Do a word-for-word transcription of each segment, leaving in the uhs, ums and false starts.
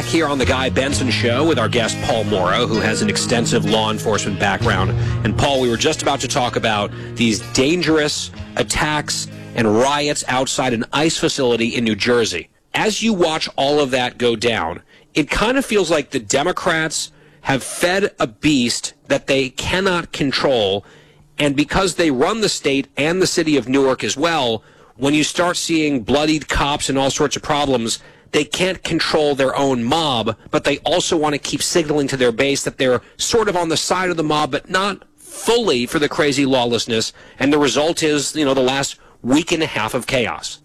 here on the Guy Benson Show with our guest Paul Mauro, who has an extensive law enforcement background. And Paul, we were just about to talk about these dangerous attacks and riots outside an ICE facility in New Jersey. As you watch all of that go down, it kind of feels like the Democrats have fed a beast that they cannot control. And because they run the state and the city of Newark as well, when you start seeing bloodied cops and all sorts of problems, they can't control their own mob, but they also want to keep signaling to their base that they're sort of on the side of the mob, but not fully for the crazy lawlessness. And the result is, you know, the last week and a half of chaos.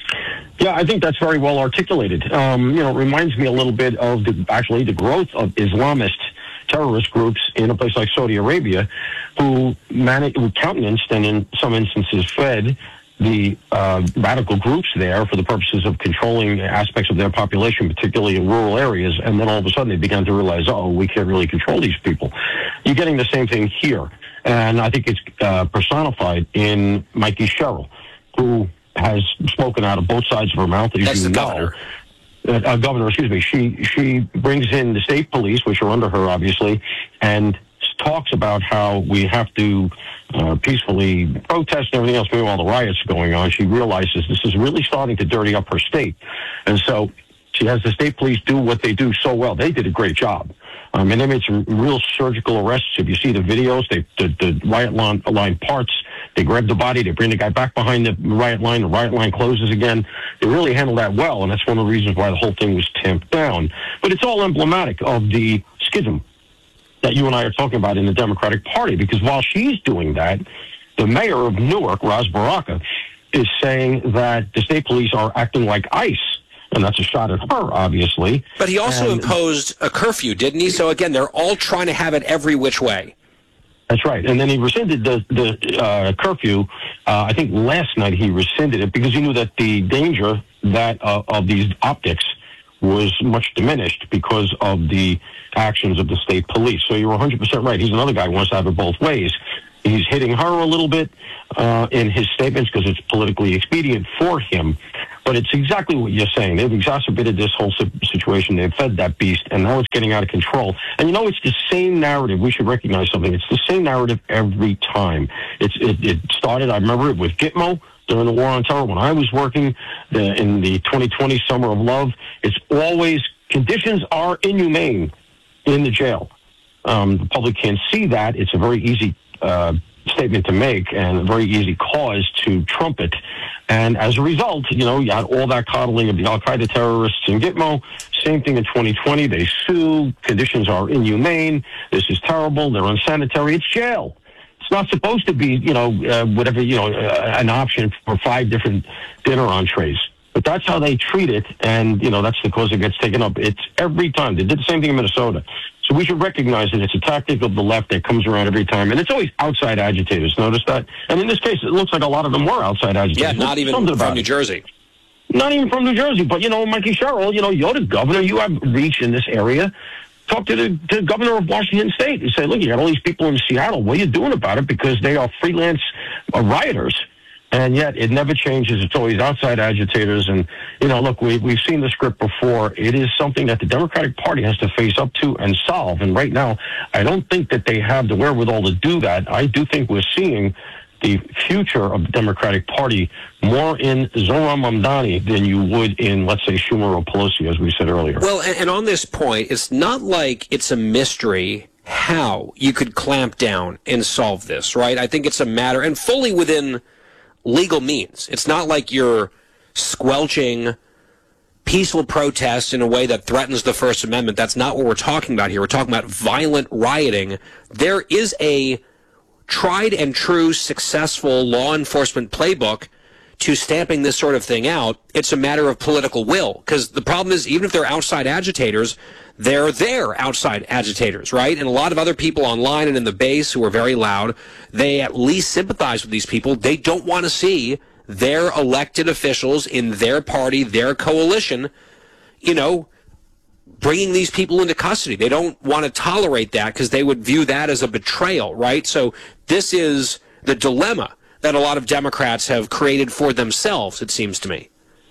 Yeah, I think that's very well articulated. Um, you know, it reminds me a little bit of the, actually the growth of Islamist terrorist groups in a place like Saudi Arabia, who managed, who countenanced and in some instances fed the uh, radical groups there for the purposes of controlling aspects of their population, particularly in rural areas. And then all of a sudden they began to realize, oh, we can't really control these people. You're getting the same thing here. And I think it's uh, personified in Mikey Sherrill, who has spoken out of both sides of her mouth, as That's you the know. governor. Uh, uh, governor, excuse me. She, she brings in the state police, which are under her, obviously, and talks about how we have to uh, peacefully protest and everything else. Meanwhile, the riots are going on. She realizes this is really starting to dirty up her state. And so she has the state police do what they do so well. They did a great job. Um, and they made some real surgical arrests. If you see the videos, they, the, the riot line, line parts, they grab the body, they bring the guy back behind the riot line, the riot line closes again. They really handled that well, and that's one of the reasons why the whole thing was tamped down. But it's all emblematic of the schism that you and I are talking about in the Democratic Party, because while she's doing that, the mayor of Newark, Ras Baraka, is saying that the state police are acting like ICE. And that's a shot at her, obviously. But he also and, imposed a curfew, didn't he? So, again, they're all trying to have it every which way. That's right. And then he rescinded the, the uh, curfew. Uh, I think last night he rescinded it because he knew that the danger that uh, of these optics was much diminished because of the actions of the state police. So you're one hundred percent right. He's another guy who wants to have it both ways. He's hitting her a little bit uh, in his statements because it's politically expedient for him. But it's exactly what you're saying. They've exacerbated this whole situation. They've fed that beast, and now it's getting out of control. And, you know, it's the same narrative. We should recognize something. It's the same narrative every time. It's It, it started, I remember it with Gitmo during the War on Terror when I was working the, in the twenty twenty Summer of Love. It's always conditions are inhumane in the jail. Um, the public can't see that. It's a very easy uh, statement to make and a very easy cause to trumpet. And as a result, you know, you had all that coddling of the Al-Qaeda terrorists in Gitmo. Same thing in twenty twenty. They sue. Conditions are inhumane. This is terrible. They're unsanitary. It's jail. It's not supposed to be, you know, uh, whatever, you know, uh, an option for five different dinner entrees. But that's how they treat it, and, you know, that's the cause it gets taken up. It's every time. They did the same thing in Minnesota. So we should recognize that it's a tactic of the left that comes around every time, and it's always outside agitators. Notice that? And in this case, it looks like a lot of them were outside agitators. Yeah, not even from New Jersey. Not even from New Jersey. But, you know, Mikey Sherrill, you know, you're the governor. You have reach in this area. Talk to the, to the governor of Washington State and say, look, you got all these people in Seattle. What are you doing about it? Because they are freelance uh, rioters. And yet it never changes. It's always outside agitators. And, you know, look, we, we've seen the script before. It is something that the Democratic Party has to face up to and solve. And right now, I don't think that they have the wherewithal to do that. I do think we're seeing the future of the Democratic Party more in Zohran Mamdani than you would in, let's say, Schumer or Pelosi, as we said earlier. Well, and, and on this point, it's not like it's a mystery how you could clamp down and solve this, right? I think it's a matter, and fully within legal means. It's not like you're squelching peaceful protests in a way that threatens the First Amendment. That's not what we're talking about here. We're talking about violent rioting. There is a tried and true successful law enforcement playbook to stamping this sort of thing out. It's a matter of political will, because the problem is, even if they're outside agitators, they're there outside agitators, right? And a lot of other people online and in the base who are very loud, they at least sympathize with these people. They don't want to see their elected officials in their party, their coalition, you know, bringing these people into custody. They don't want to tolerate that because they would view that as a betrayal, right? So this is the dilemma that a lot of Democrats have created for themselves, it seems to me.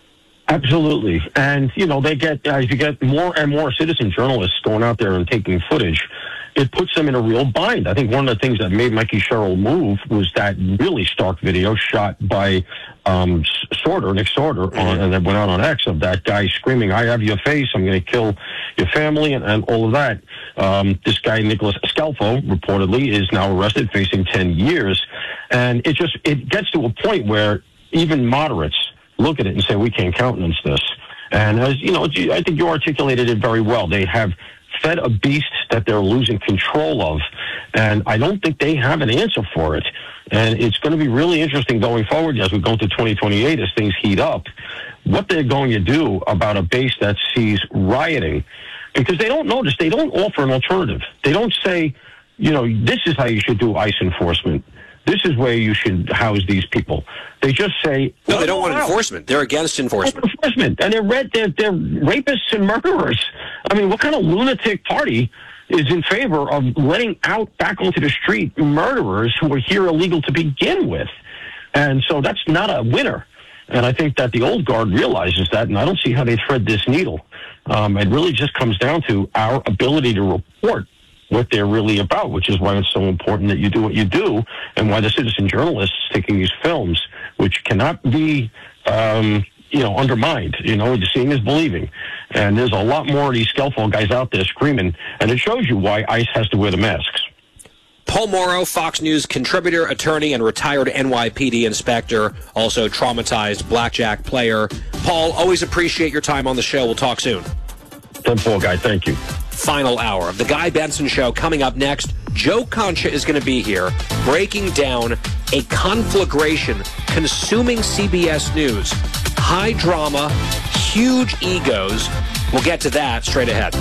Absolutely. And, you know, they get, as you get more and more citizen journalists going out there and taking footage, it puts them in a real bind. I think one of the things that made Mikey Sherrill move was that really stark video shot by um, Sorter, Nick Sorter, mm-hmm. on, and that went out on X, of that guy screaming, "I have your face, I'm going to kill your family," and, and all of that. Um, this guy, Nicholas Scalfo, reportedly, is now arrested, facing ten years. And it just, it gets to a point where even moderates look at it and say, we can't countenance this. And as you know, I think you articulated it very well. They have fed a beast that they're losing control of, and I don't think they have an answer for it. And it's going to be really interesting going forward as we go into twenty twenty-eight, as things heat up, what they're going to do about a base that sees rioting, because they don't notice, they don't offer an alternative. They don't say, you know, this is how you should do ICE enforcement. This is where you should house these people. They just say... No, they don't want enforcement. They're against enforcement. Enforcement. And they're, red, they're, they're rapists and murderers. I mean, what kind of lunatic party is in favor of letting out back onto the street murderers who were here illegal to begin with? And so that's not a winner. And I think that the old guard realizes that, and I don't see how they thread this needle. Um, it really just comes down to our ability to report what they're really about, which is why it's so important that you do what you do, and why the citizen journalists taking these films, which cannot be, um, you know, undermined. You know, seeing is believing. And there's a lot more of these Scalfo guys out there screaming, and it shows you why ICE has to wear the masks. Paul Mauro, Fox News contributor, attorney, and retired N Y P D inspector, also traumatized blackjack player. Paul, always appreciate your time on the show. We'll talk soon. ten four, guy. Thank you. Final hour of the Guy Benson Show coming up next. Joe Concha is going to be here breaking down a conflagration consuming C B S News. High drama, huge egos. We'll get to that straight ahead.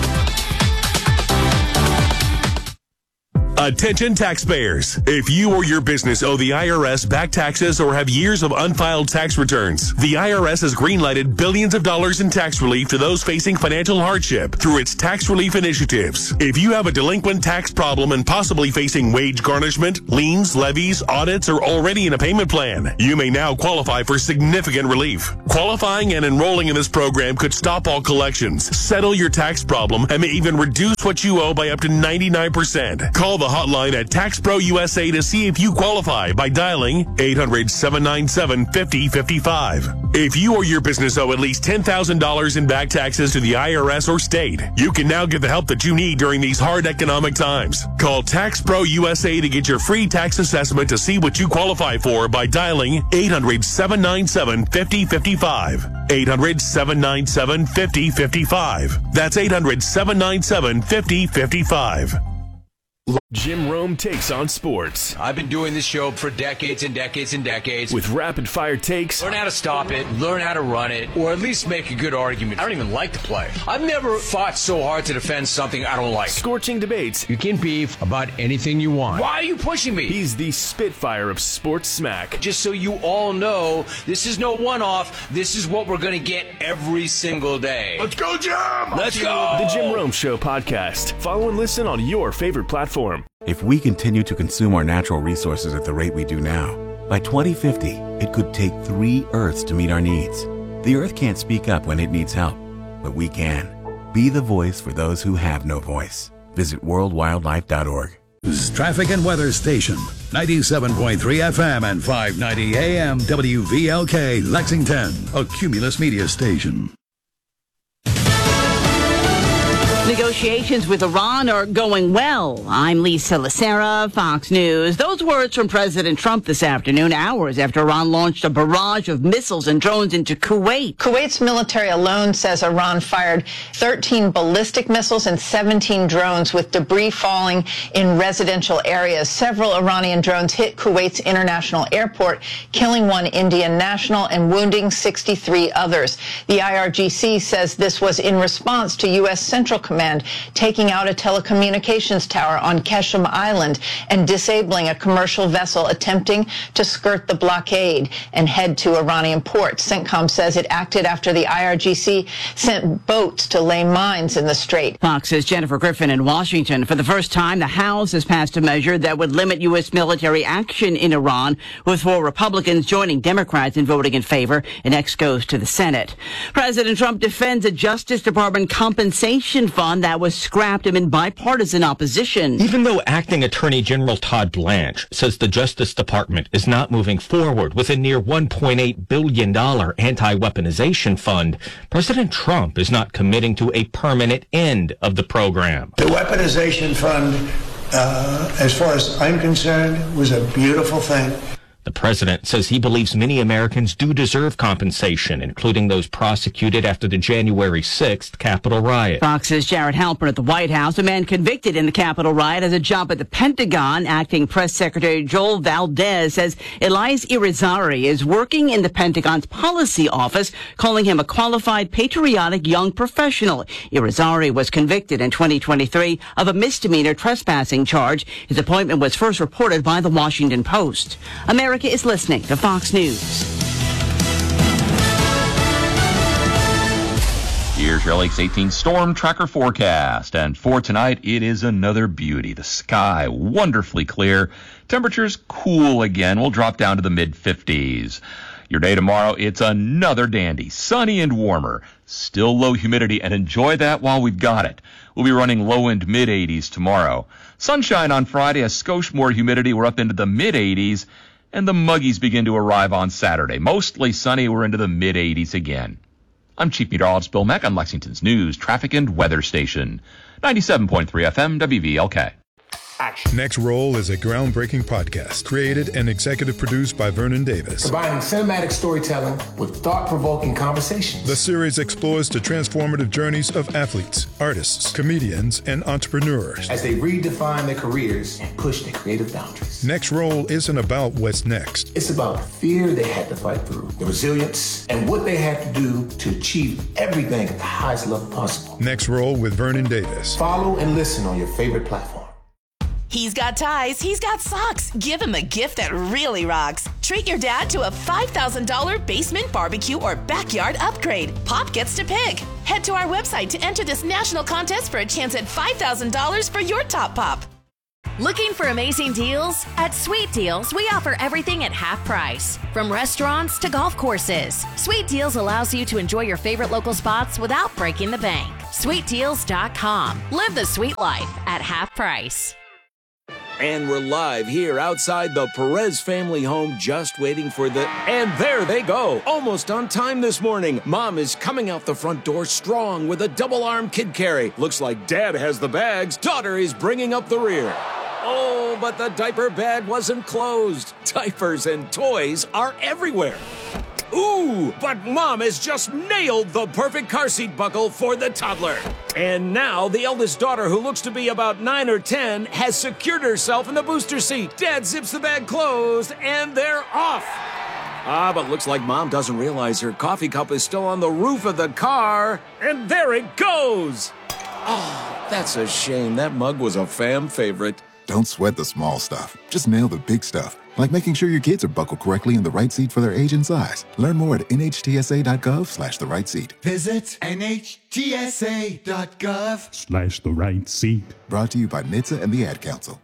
Attention taxpayers. If you or your business owe the I R S back taxes or have years of unfiled tax returns, the I R S has greenlighted billions of dollars in tax relief to those facing financial hardship through its tax relief initiatives. If you have a delinquent tax problem and possibly facing wage garnishment, liens, levies, audits, or already in a payment plan, you may now qualify for significant relief. Qualifying and enrolling in this program could stop all collections, settle your tax problem, and may even reduce what you owe by up to ninety-nine percent. Call the hotline at Tax Pro U S A to see if you qualify by dialing eight hundred, seven nine seven, five zero five five. If you or your business owe at least ten thousand dollars in back taxes to the I R S or state, you can now get the help that you need during these hard economic times. Call Tax Pro U S A to get your free tax assessment to see what you qualify for by dialing eight hundred, seven nine seven, five zero five five. eight hundred, seven nine seven, five zero five five. That's eight hundred, seven nine seven, five zero five five. Jim Rome takes on sports. I've been doing this show for decades and decades and decades. With rapid-fire takes. Learn how to stop it, learn how to run it, or at least make a good argument. I don't even like the play. I've never fought so hard to defend something I don't like. Scorching debates. You can beef about anything you want. Why are you pushing me? He's the Spitfire of sports smack. Just so you all know, this is no one-off. This is what we're going to get every single day. Let's go, Jim! Let's go! The Jim Rome Show podcast. Follow and listen on your favorite platform. If we continue to consume our natural resources at the rate we do now, by twenty fifty, it could take three Earths to meet our needs. The Earth can't speak up when it needs help, but we can. Be the voice for those who have no voice. Visit world wildlife dot org. Traffic and weather station, ninety-seven point three F M and five ninety A M W V L K, Lexington, a Cumulus media station. Negotiations with Iran are going well. I'm Lisa Lacera, Fox News. Those words from President Trump this afternoon, hours after Iran launched a barrage of missiles and drones into Kuwait. Kuwait's military alone says Iran fired thirteen ballistic missiles and seventeen drones with debris falling in residential areas. Several Iranian drones hit Kuwait's international airport, killing one Indian national and wounding sixty-three others. The I R G C says this was in response to U S Central Command Command, taking out a telecommunications tower on Keshem Island and disabling a commercial vessel attempting to skirt the blockade and head to Iranian ports. CENTCOM says it acted after the I R G C sent boats to lay mines in the strait. Fox's Jennifer Griffin in Washington. For the first time, the House has passed a measure that would limit U S military action in Iran, with four Republicans joining Democrats in voting in favor. It next goes to the Senate. President Trump defends a Justice Department compensation fund that was scrapped amid bipartisan opposition. Even though Acting Attorney General Todd Blanche says the Justice Department is not moving forward with a near one point eight billion dollars anti-weaponization fund, President Trump is not committing to a permanent end of the program. The weaponization fund, uh, as far as I'm concerned, was a beautiful thing. The president says he believes many Americans do deserve compensation, including those prosecuted after the January sixth Capitol riot. Fox's Jared Halpern at the White House. A man convicted in the Capitol riot has a job at the Pentagon. Acting Press Secretary Joel Valdez says Elias Irizarry is working in the Pentagon's policy office, calling him a qualified, patriotic young professional. Irizarry was convicted in twenty twenty-three of a misdemeanor trespassing charge. His appointment was first reported by the Washington Post. America America is listening to Fox News. Here's your Lakes eighteen Storm Tracker forecast. And for tonight, it is another beauty. The sky wonderfully clear. Temperatures cool again. We'll drop down to the mid fifties. Your day tomorrow, it's another dandy. Sunny and warmer. Still low humidity, and enjoy that while we've got it. We'll be running low and mid eighties tomorrow. Sunshine on Friday, a skosh more humidity. We're up into the mid eighties. And the muggies begin to arrive on Saturday. Mostly sunny, we're into the mid eighties again. I'm Chief Meteorologist Bill Mack on Lexington's News, Traffic, and Weather Station. ninety-seven point three F M, W V L K. Action. Next Roll is a groundbreaking podcast created and executive produced by Vernon Davis. Combining cinematic storytelling with thought-provoking conversations. The series explores the transformative journeys of athletes, artists, comedians, and entrepreneurs as they redefine their careers and push their creative boundaries. Next Roll isn't about what's next. It's about the fear they had to fight through, the resilience, and what they had to do to achieve everything at the highest level possible. Next Roll with Vernon Davis. Follow and listen on your favorite platform. He's got ties, he's got socks. Give him a gift that really rocks. Treat your dad to a five thousand dollars basement barbecue or backyard upgrade. Pop gets to pick. Head to our website to enter this national contest for a chance at five thousand dollars for your top pop. Looking for amazing deals? At Sweet Deals, we offer everything at half price. From restaurants to golf courses, Sweet Deals allows you to enjoy your favorite local spots without breaking the bank. sweet deals dot com. Live the sweet life at half price. And we're live here outside the Perez family home, just waiting for the... And there they go, almost on time this morning. Mom is coming out the front door strong with a double-arm kid carry. Looks like Dad has the bags. Daughter is bringing up the rear. Oh, but the diaper bag wasn't closed. Diapers and toys are everywhere. Ooh, but Mom has just nailed the perfect car seat buckle for the toddler. And now the eldest daughter, who looks to be about nine or ten, has secured herself in the booster seat. Dad zips the bag closed, and they're off. Ah, but looks like Mom doesn't realize her coffee cup is still on the roof of the car. And there it goes. Oh, that's a shame. That mug was a fam favorite. Don't sweat the small stuff. Just nail the big stuff. Like making sure your kids are buckled correctly in the right seat for their age and size. Learn more at N H T S A dot gov slash the right seat. Visit N H T S A dot gov slash the right seat. Brought to you by N H T S A and the Ad Council.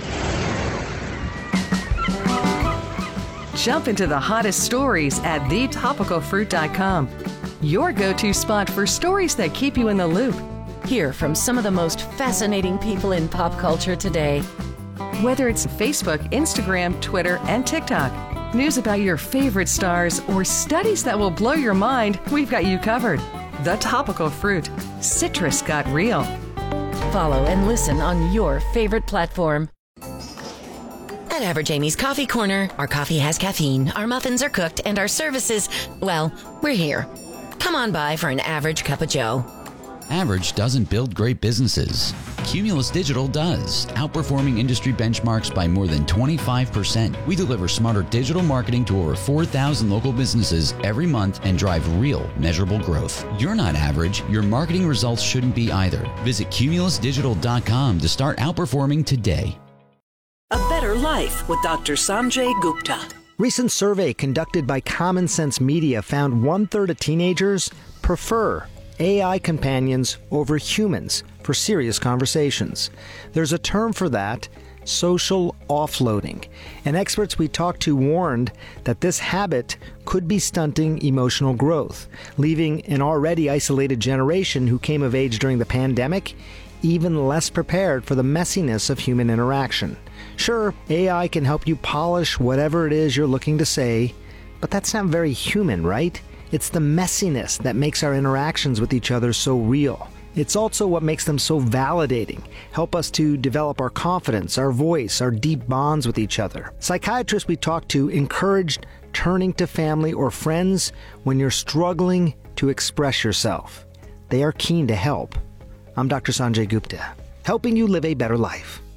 Jump into the hottest stories at the topical fruit dot com. Your go-to spot for stories that keep you in the loop. Hear from some of the most fascinating people in pop culture today. Whether it's Facebook, Instagram, Twitter, and TikTok, news about your favorite stars, or studies that will blow your mind, we've got you covered. The Topical Fruit. Citrus got real. Follow and listen on your favorite platform. At Average Amy's Coffee Corner, our coffee has caffeine, our muffins are cooked, and our services, well, we're here. Come on by for an average cup of joe. Average doesn't build great businesses. Cumulus Digital does, outperforming industry benchmarks by more than twenty-five percent. We deliver smarter digital marketing to over four thousand local businesses every month and drive real, measurable growth. You're not average. Your marketing results shouldn't be either. Visit cumulus digital dot com to start outperforming today. A Better Life with Doctor Sanjay Gupta. Recent survey conducted by Common Sense Media found one-third of teenagers prefer A I companions over humans for serious conversations. There's a term for that, social offloading. And experts we talked to warned that this habit could be stunting emotional growth, leaving an already isolated generation who came of age during the pandemic even less prepared for the messiness of human interaction. Sure, A I can help you polish whatever it is you're looking to say, but that's not very human, right? It's the messiness that makes our interactions with each other so real. It's also what makes them so validating, help us to develop our confidence, our voice, our deep bonds with each other. Psychiatrists we talked to encouraged turning to family or friends when you're struggling to express yourself. They are keen to help. I'm Doctor Sanjay Gupta, helping you live a better life.